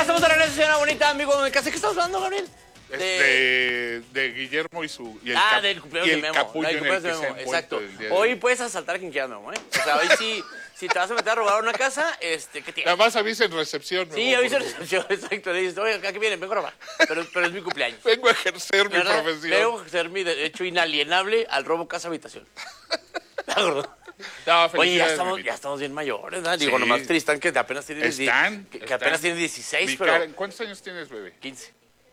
estamos de regreso, señora bonita, amigo de casa. ¿Qué estamos hablando, Gabriel? De Guillermo y del cumpleaños de Memo. capullo en el que se ha envuelto exacto. el día de Hoy puedes asaltar a quien quieras, Memo, ¿eh? O sea, hoy sí, si te vas a meter a robar una casa, ¿qué tienes? Nada más avisa en recepción. Sí, avisa en recepción, exacto. Le dices, oye, ¿a qué vienen? Vengo a robar. Pero es mi cumpleaños. Vengo a ejercer mi profesión. Vengo a ejercer mi derecho inalienable al robo casa-habitación. No, oye, ya estamos bien mayores, ¿verdad? Digo, Sí. nomás Tristán que apenas tiene apenas tiene 16, pero... ¿Cuántos años tienes, bebé? 15.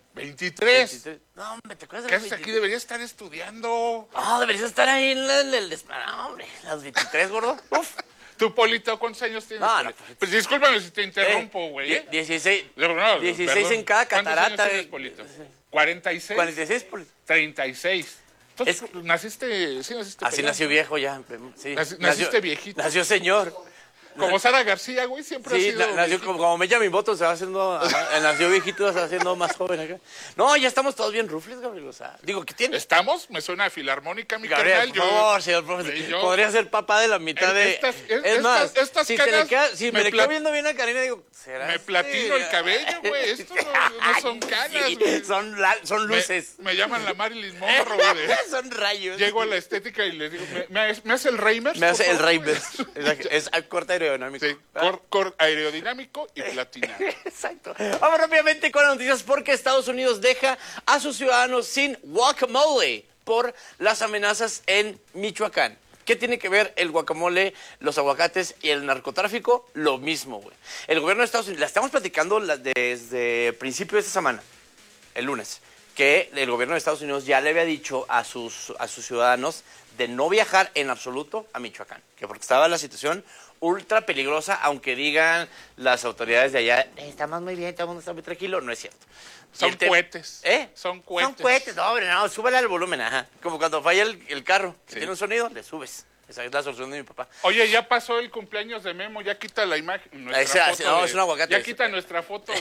23. No, hombre, ¿te acuerdas de ¿Qué los haces aquí? 23? Deberías estar estudiando. No, deberías estar ahí en el... No, hombre, las 23, gordo. Uf. ¿Tú, Polito, cuántos años tienes? No, pues discúlpame si te interrumpo, güey. 16. No, 16 perdón. en cada catarata. ¿Cuántos años tienes, Polito? 46. 46, Polito. 36. Entonces, naciste... Sí, naciste Así pelado. nació viejo ya. Sí. Naciste viejito. Nació señor. Como Sara García, güey, siempre Sí, ha sido nació viejito. como Benjamin Button se va haciendo, nació viejito, se va haciendo más joven acá. No, ya estamos todos bien rufles, Gabriel, o sea, digo, ¿qué tiene? ¿Estamos? Me suena a filarmónica, mi Gabriel, carnal. por favor, señor profesor, podría ser papá de la mitad de... Es más, estas si canas me le quedo viendo bien a Karina, digo, ¿será me este? platino el cabello, güey, esto no son canas, Sí, güey. son luces. Me llaman la Marilyn Monroe, güey. Son rayos. Llego a la estética y le digo, ¿me hace el Reimers? Me hace por el favor? Reimers. Es corte aerodinámico. Sí, aerodinámico y platinado. Exacto. Vamos rápidamente con las noticias porque Estados Unidos deja a sus ciudadanos sin guacamole por las amenazas en Michoacán. ¿Qué tiene que ver el guacamole, los aguacates y el narcotráfico? Lo mismo, güey. El gobierno de Estados Unidos, la estamos platicando desde principio de esta semana, el lunes, que el gobierno de Estados Unidos ya le había dicho a sus ciudadanos de no viajar en absoluto a Michoacán, que porque estaba la situación ultra peligrosa, aunque digan las autoridades de allá, estamos muy bien, todo el mundo está muy tranquilo, no es cierto. Son cohetes. Son cohetes, no, hombre, no, súbele al volumen, ajá. Como cuando falla el carro, que Sí. tiene un sonido, le subes. Esa es la solución de mi papá. Oye, ya pasó el cumpleaños de Memo, ya quita la imagen. Es un aguacate. Ya quita nuestra foto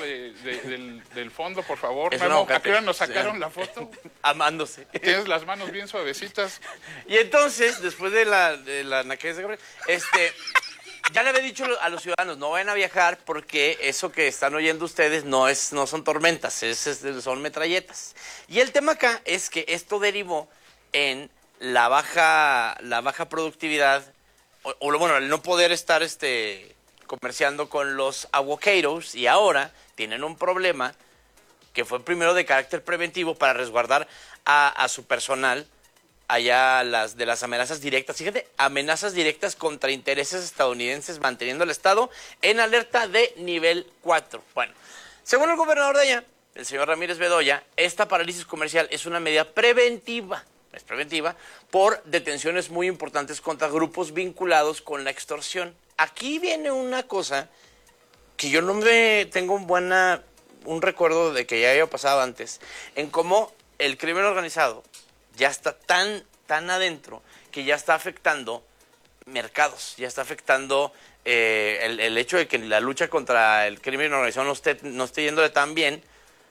del fondo, por favor. Es un Memo, aguacate. ¿a qué hora nos sacaron la foto? Amándose. Tienes las manos bien suavecitas. Y entonces, después de la naquez de Gabriel, ya le había dicho a los ciudadanos, no vayan a viajar porque eso que están oyendo ustedes no son tormentas, son metralletas. Y el tema acá es que esto derivó en la baja productividad, bueno, el no poder estar comerciando con los avocados, y ahora tienen un problema que fue primero de carácter preventivo para resguardar a su personal allá de las amenazas directas. Fíjate, amenazas directas contra intereses estadounidenses, manteniendo al Estado en alerta de nivel 4. Bueno, según el gobernador de allá, el señor Ramírez Bedoya, esta parálisis comercial es una medida preventiva. Es preventiva por detenciones muy importantes contra grupos vinculados con la extorsión. Aquí viene una cosa que yo no me tengo un recuerdo de que ya había pasado antes, en cómo el crimen organizado ya está tan adentro que ya está afectando mercados, ya está afectando el hecho de que la lucha contra el crimen organizado no esté yéndole tan bien,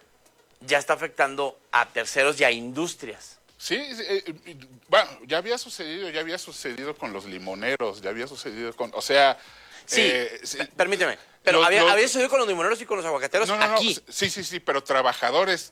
ya está afectando a terceros y a industrias. Sí, bueno, ya había sucedido con los limoneros, ya había sucedido con, o sea... Sí, permíteme, pero había sucedido con los limoneros y con los aguacateros aquí. Sí, pero trabajadores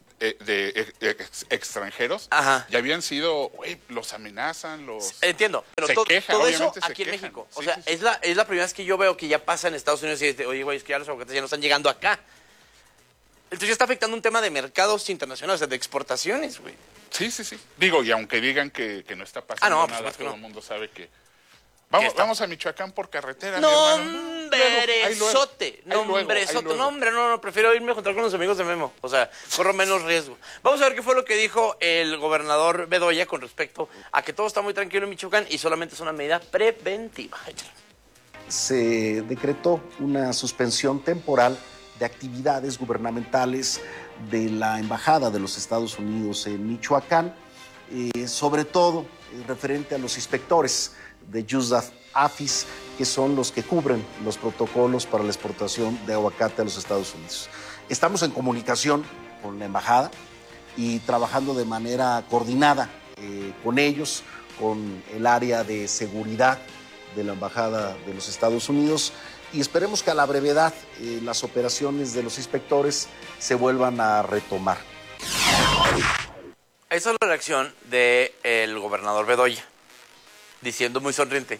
extranjeros. Ajá. Ya habían sido, güey, los amenazan, Entiendo, pero todo eso aquí en México. O sea, es la primera vez que yo veo que ya pasa en Estados Unidos y dice, oye, güey, es que ya los aguacates ya no están llegando acá. Entonces ya está afectando un tema de mercados internacionales, o sea, de exportaciones, güey. Sí. Digo, y aunque digan que no está pasando nada, todo el mundo sabe que... Vamos a Michoacán por carretera, Nombrezote. No, hombre, no, prefiero irme a juntar con los amigos de Memo. O sea, corro menos riesgo. Vamos a ver qué fue lo que dijo el gobernador Bedoya con respecto a que todo está muy tranquilo en Michoacán y solamente es una medida preventiva. Se decretó una suspensión temporal de actividades gubernamentales de la Embajada de los Estados Unidos en Michoacán, sobre todo referente a los inspectores de USDA-APHIS, que son los que cubren los protocolos para la exportación de aguacate a los Estados Unidos. Estamos en comunicación con la embajada y trabajando de manera coordinada con ellos, con el área de seguridad de la Embajada de los Estados Unidos, y esperemos que a la brevedad las operaciones de los inspectores se vuelvan a retomar. Esa es la reacción del gobernador Bedoya, diciendo muy sonriente.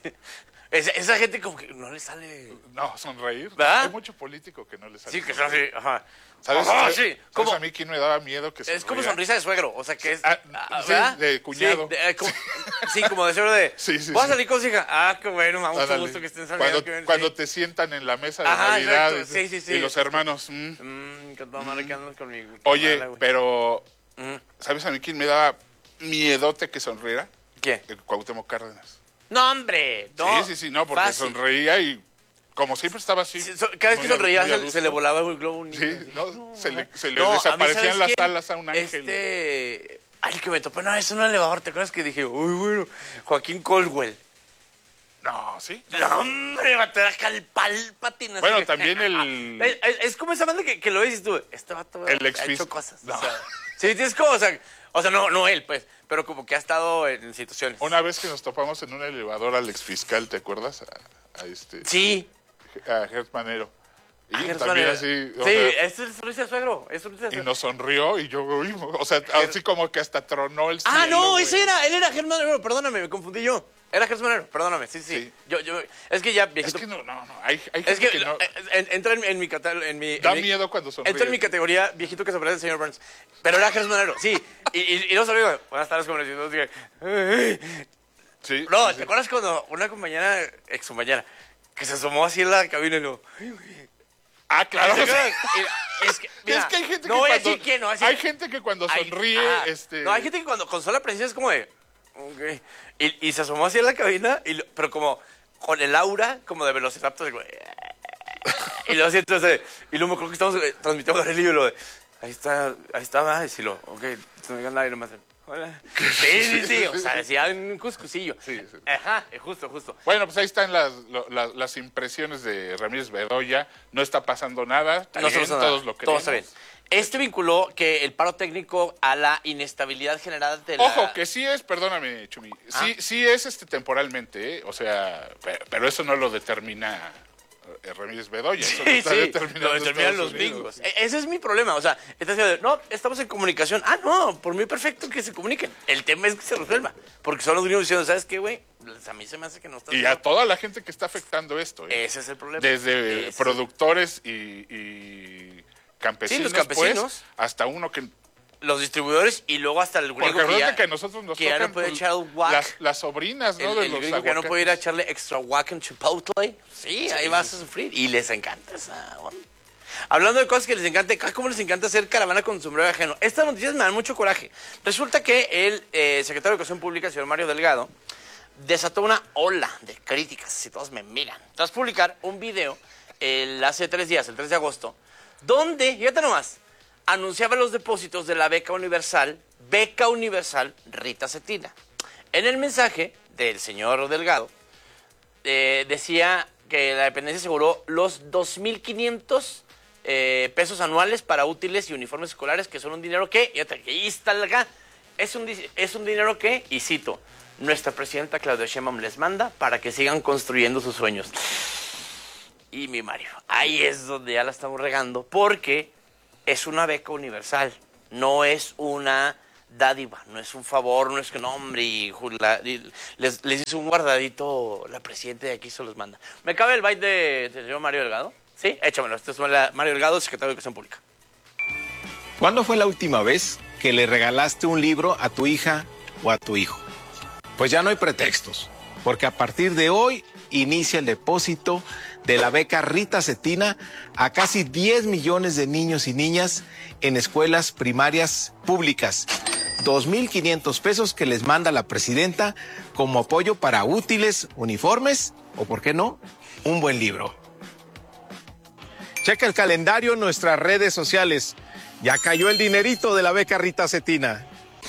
Esa gente como que no le sale... No, sonreír. ¿Verdad? Hay mucho político que no le sale. Sí, que es así, ajá. ¿Sabes? Ajá, ¿Sabes? sí. ¿Sabes Como, a mí quién me daba miedo que es como sonría? sonrisa de suegro, o sea que es... Sí, ¿verdad? de cuñado. Sí, como de suegro de... Sí, sí, ¿Voy a sí. salir con su hija? Ah, qué bueno, me da mucho Ándale. gusto que estén saliendo. Cuando te sientan en la mesa de Ajá, Navidad exacto. Sí. y los hermanos... Con toda madre que andan conmigo. Oye, pero... ¿Sabes a mí quién me daba miedote que sonriera? ¿Quién? El Cuauhtémoc Cárdenas. No, hombre, no. Sí, no, porque Fácil. sonreía y como siempre estaba así. Sí, cada vez que muy sonreía muy a se gusto. le volaba el globo. Sí, se le No, a mí, desaparecían ¿sabes las quién? alas a un ángel. Ay, que me topó una vez en un elevador, ¿te acuerdas que dije, uy, bueno, Joaquín Caldwell? No, ¿sí? No, hombre, vato, era Palpatine. Bueno, así que- también el... Es como esa banda que lo dices tú, este vato El ha ex-fis- hecho cosas. No. O sea, sí, es como, o sea, no él, pues, pero como que ha estado en situaciones. Una vez que nos topamos en un elevador al exfiscal, ¿te acuerdas? Sí. A Gert Manero. Y Gert también Manero. así, o Sí, sea, es el sonrisa de suegro, es sonrisa de y suegro. nos sonrió y yo, uy, o sea, así como que hasta tronó el cielo. Ah, no, güey. él era Germán Manero, perdóname, me confundí yo. Era Germán Manero, perdóname, sí. Sí. Es que ya, Es viejito. que no, hay gente Es que, que no... entra en mi Da miedo cuando sonríe. Entra en mi categoría viejito que se parece al señor Burns. Pero era Germán Manero, sí. Y no sabía, buenas tardes, como les digo, dije, "Ay". Sí, No, sí, ¿te acuerdas cuando una compañera, ex compañera, que se asomó así en la cabina y lo... Ah, claro. ¿Te acuerdas? Es que, mira, Es que hay gente no que voy a cuando, decir quién, no voy a decir- hay gente que cuando sonríe, Ajá. No, hay gente que cuando con sola presencia es como de... ok. Y se asomó así en la cabina, pero como con el aura como de Velociraptor. Y luego así, entonces, y luego me acuerdo que estamos transmitiendo con el libro de... Ahí estaba, y si lo... Ok, no me digan nada y nomás... Hola. Sí, o sea, decía un cuscusillo. Sí. Ajá, justo. Bueno, pues ahí están las impresiones de Ramírez Bedoya. No está pasando nada. Está No bien, está pasando todos nada. lo creemos. Todo está bien. Vinculó que el paro técnico a la inestabilidad generada de la... Ojo, que sí es, perdóname, Chumi, sí es temporalmente, ¿eh? O sea, pero eso no lo determina Ramírez Bedoya. Eso lo está determinando lo determinan Estados los Unidos. gringos. Ese es mi problema, o sea, estás diciendo, no, estamos en comunicación. Ah, no, por mí perfecto que se comuniquen. El tema es que se resuelva, porque son los gringos diciendo, ¿sabes qué, güey? A mí se me hace que no está... Y a toda la gente que está afectando esto, ¿eh? Ese es el problema. Desde Ese productores y campesinos, Sí, los campesinos. pues, hasta uno que... Los distribuidores y luego hasta el gringo Porque acuérdate que a nosotros nos que ya tocan no puede pues, echar el guac. las sobrinas, ¿no? El de los gringo que no puede ir a aguacates. echarle extra guac en Chipotle. Sí, ahí vas a sufrir. Y les encanta esa onda. Hablando de cosas que les encanta, ¿cómo les encanta hacer caravana con sombrero ajeno? Estas noticias me dan mucho coraje. Resulta que el secretario de Educación Pública, señor Mario Delgado, desató una ola de críticas, si todos me miran, tras publicar un video hace 3 días, el 3 de agosto, donde, fíjate nomás, anunciaba los depósitos de la beca universal Rita Cetina. En el mensaje del señor Delgado, decía que la dependencia aseguró los 2.500 pesos anuales para útiles y uniformes escolares, que son un dinero que, fíjate, que ahí está acá, es un dinero que, y cito, nuestra presidenta Claudia Sheinbaum les manda para que sigan construyendo sus sueños. Y mi Mario, ahí es donde ya la estamos regando, porque es una beca universal, no es una dádiva, no es un favor, no es que no, hombre, les hizo un guardadito la presidenta de aquí se los manda. ¿Me cabe el byte del señor Mario Delgado? Sí, échamelo. Este es Mario Delgado, secretario de Educación Pública. ¿Cuándo fue la última vez que le regalaste un libro a tu hija o a tu hijo? Pues ya no hay pretextos, porque a partir de hoy inicia el depósito de la beca Rita Cetina a casi 10 millones de niños y niñas en escuelas primarias públicas. 2.500 pesos que les manda la presidenta como apoyo para útiles, uniformes o, ¿por qué no?, un buen libro. Checa el calendario en nuestras redes sociales. Ya cayó el dinerito de la beca Rita Cetina.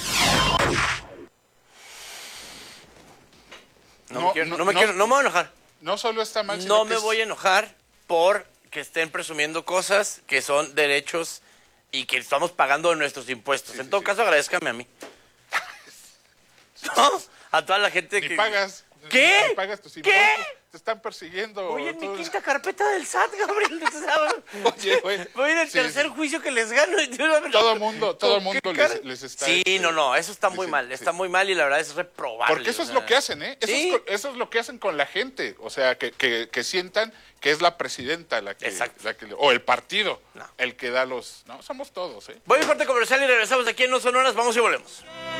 No me voy a enojar. No solo está mal, sino No que me voy a enojar por que estén presumiendo cosas que son derechos y que estamos pagando de nuestros impuestos. En todo caso, agradezcame a mí. ¿No? A toda la gente Ni que... pagas. ¿Qué? Ni pagas tus ¿Qué? impuestos. te están persiguiendo. Oye, en mi quinta carpeta del SAT, Gabriel. Oye, güey. Voy en el tercer juicio que les gano. Todo el mundo les está... Sí, no, eso está muy mal. Está muy mal y la verdad es reprobable. Porque eso es lo que hacen, ¿eh? Eso es lo que hacen con la gente. O sea, que sientan que es la presidenta la que o el partido el que da los... No, somos todos, ¿eh? Voy a un corte comercial y regresamos aquí en No Son Horas. Vamos y volvemos.